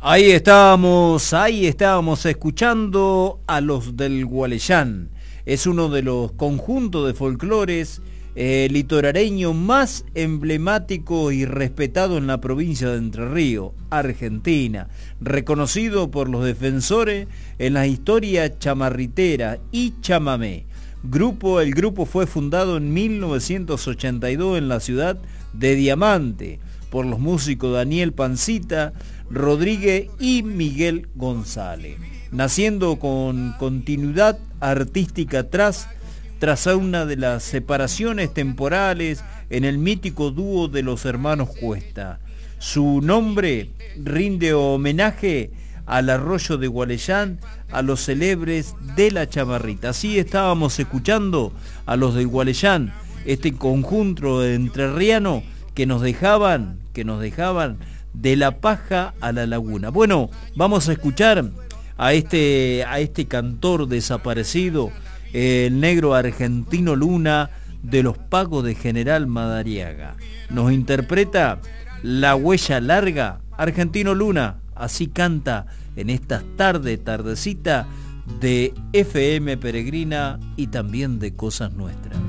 Ahí estábamos escuchando a los del Gualeyán. Es uno de los conjuntos de folclores litorareño más emblemático y respetado en la provincia de Entre Ríos, Argentina, reconocido por los defensores en la historia chamarritera y chamamé. El grupo fue fundado en 1982 en la ciudad de Diamante por los músicos Daniel Pancita Rodríguez y Miguel González, naciendo con continuidad artística tras una de las separaciones temporales en el mítico dúo de los hermanos Cuesta. Su nombre rinde homenaje al arroyo de Gualeyán, a los célebres de la chamarrita. Así estábamos escuchando a los del Gualeyán, este conjunto entrerriano que nos dejaban de la paja a la laguna. Bueno, vamos a escuchar a este cantor desaparecido, el negro Argentino Luna, de los Pagos de General Madariaga. Nos interpreta La Huella Larga. Argentino Luna, así canta en esta tardecita de FM Peregrina y también de Cosas Nuestras.